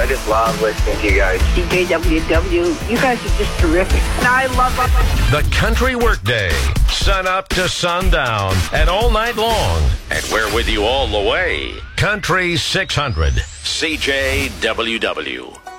I just love listening to you guys. CJWW, you guys are just terrific. And I love The Country Workday, sun up to sundown and all night long. And we're with you all the way. Country 600, CJWW.